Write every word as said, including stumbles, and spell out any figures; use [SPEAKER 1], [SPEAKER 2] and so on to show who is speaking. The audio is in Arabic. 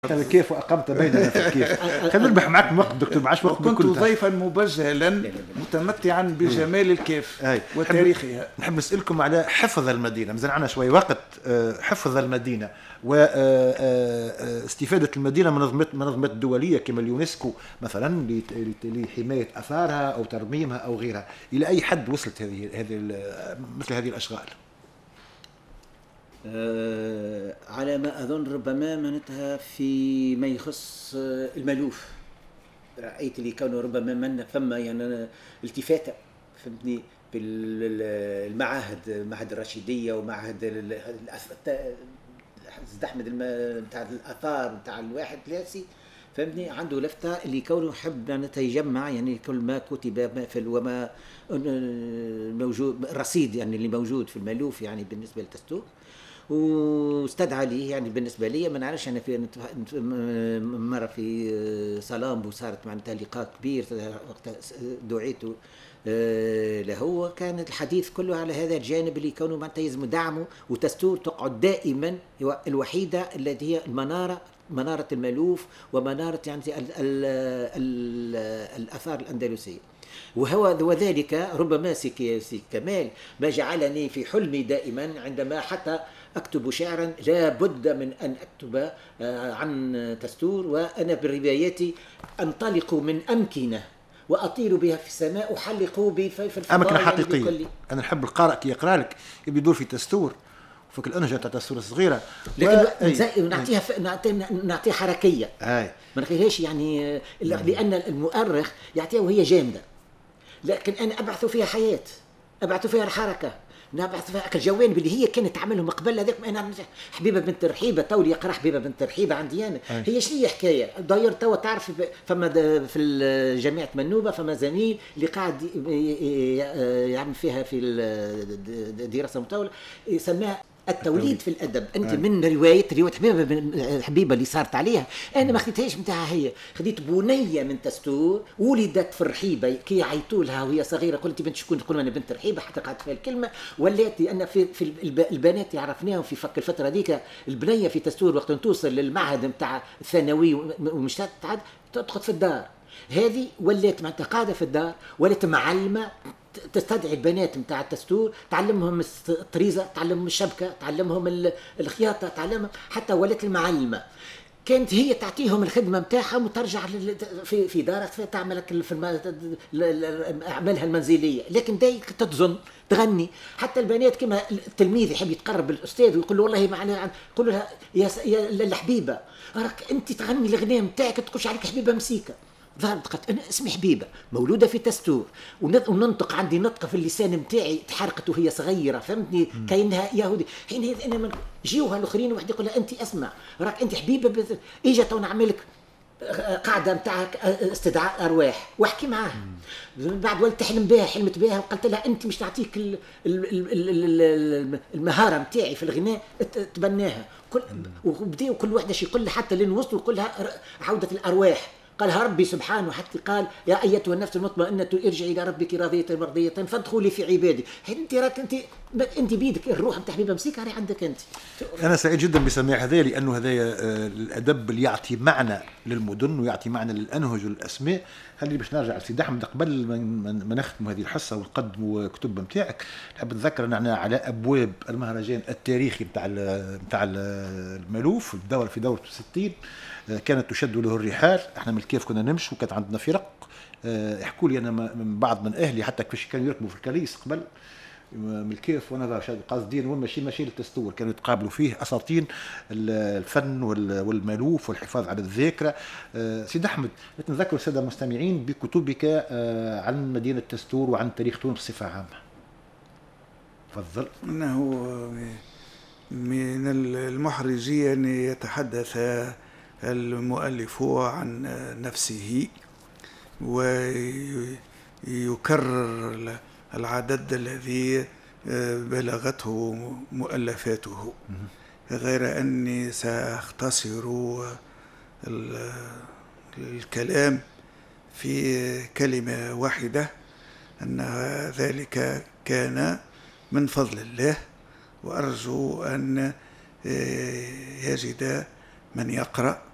[SPEAKER 1] كيف وأقمت بيننا في الكيف. خلينا نربح معك وقت دكتور، معاش وقت.
[SPEAKER 2] كنت ضيفا مبجلا متمتعا بجمال الكيف وتاريخها.
[SPEAKER 1] نحب نسألكم على حفظ المدينة، مازال عنا شوي وقت. حفظ المدينة واستفادة المدينة من منظمات دولية كما اليونسكو مثلا لحماية أثارها أو ترميمها أو غيرها. إلى أي حد وصلت هذه هذه مثل هذه الأشغال؟
[SPEAKER 3] أه على ما أظن ربما منتها في ما يخص المألوف. رأيت اللي كانوا ربما من فما يعني التفاتة فهمتني بالمعاهد، معهد الرشيدية ومعهد احمد نتاع الآثار نتاع الواحد ثلاثي فهمتني، عنده لفتة اللي كونه يحب يعني يجمع يعني كل ما كتب ما في وما موجود الرصيد يعني اللي موجود في المألوف يعني بالنسبة للدستور، واستدعى لي يعني بالنسبه لي ما نعرفش انا في مره في صلامبو وصارت معناتها لقاء كبير وقت دعيت له، وكان الحديث كله على هذا الجانب اللي كانوا معناتها يلزم دعمه، وتستور تقعد دائما الوحيده التي هي المناره، مناره المألوف ومناره يعني ال ال ال الاثار الاندلسيه. وهو وذلك ربما سي كمال ما جعلني في حلمي دائما عندما حتى أكتب شعرا لا بد من أن أكتب عن دستور، وأنا برواياتي أنطلق من أمكنة وأطير بها في السماء أحلق بها في الفضاء.
[SPEAKER 1] أمكنة حقيقية يعني. أنا نحب القارئ كي يقرأ لك يبي يدور في دستور فك الأنهجة تاع الدستور الصغيرة،
[SPEAKER 3] لكن و... نعطيها ف... نعطيها حركية
[SPEAKER 1] أي.
[SPEAKER 3] ما نخليهاش يعني لأن المؤرخ يعطيها وهي جامدة، لكن أنا أبعث فيها حياة، أبعث فيها الحركة، نبعث فيها الجوانب اللي هي كانت تعملهم قبل هذاك. انا حبيبه بنت رحيبه تولي يقرا حبيبه بنت رحيبه عندي انا. هي شنو هي حكايه داير توا تعرف فما في جامعه منوبه فما زميل اللي قاعد يعمل فيها في الدراسه المطوله سماها التوليد في الادب. انت من روايه روايه حبيبه حبيبه اللي صارت عليها انا ما خديتهاش نتاعها هي، خديت بنيه من دستور ولدت في الرحيبه كي يعيطوا لها وهي صغيره، قلت بنت شكون؟ تقول انا بنت رحيبه حتى قعدت فيها الكلمه. ولات انا في, في البنات يعرفناهم في فك الفتره هذيك البنيه في دستور وقت توصل للمعهد نتاع الثانوي ومش تعد تدخل في الدار هذه، ولات معناتها قاعده في الدار، ولات معلمه تستدعي البنات نتاع الدستور تعلمهم الطريزه، تعلمهم الشبكه، تعلمهم الخياطه، تعلمهم حتى ولات المعلمه. كانت هي تعطيهم الخدمه نتاعهم وترجع في في دارها تعمل في اعمالها المنزليه، لكن داي تظن تغني. حتى البنات كما التلميذ يحب يتقرب للاستاذ ويقول له والله معنا، يقول لها يا يا الحبيبه راك انت تغني الاغنيه نتاعك تقولش عليك حبيبه مسيكه. ظهرت قالت انا اسمي حبيبه مولوده في دستور وننطق عندي نطقه في اللسان نتاعي تحرقت وهي صغيره فهمتني كاينها يهودي. حين انا من جيوها الاخرين واحد يقول لها انت اسمع راك انت حبيبه اجت ونعمل لك قاعده نتاعك استدعاء ارواح واحكي معاها. بعد ولد تحلم بها حلمت بها وقلت لها انت مش نعطيك المهاره نتاعي في الغناء تبناها كل وبداوا كل واحده شي يقول لها حتى لين وصلوا كلها عوده الارواح. قالها ربي سبحانه حتى قال يا ايتها النفس المطمئنه ارجعي الى ربك راضيه مرضيه فادخلي في عبادي. انت راك انت انت بيدك الروح نتاع حبيبه مسيكه راهي عندك انت.
[SPEAKER 1] انا سعيد جدا بسماع هذا لانه هذايا الادب اللي يعطي معنى للمدن ويعطي معنى للانهج والاسماء. خليني باش نرجع لسيدي احمد قبل ما نختم هذه الحصه ونقدموا كتب نتاعك. نحب نذكر ان على ابواب المهرجان التاريخي نتاع نتاع المألوف الدوره في دوره ستين كانت تشد له الرحال. احنا من الكيف كنا نمشي وكانت عندنا فرق. يحكوا لي انا من بعض من اهلي حتى كيفاش كانوا يركبوا في الكريس قبل من الكيف وانا قاصدين وين ماشي ماشي للدستور كانوا يتقابلوا فيه اساطين الفن والمألوف والحفاظ على الذاكره. سيد احمد نذكر الساده المستمعين بكتبك عن مدينه الدستور وعن تاريخ تونس بصفه عامه. تفضل.
[SPEAKER 2] انه من المحرج ان يتحدث المؤلف عن نفسه ويكرر العدد الذي بلغته مؤلفاته، غير أني سأختصر الكلام في كلمة واحدة أن ذلك كان من فضل الله، وأرجو أن يجد من يقرأ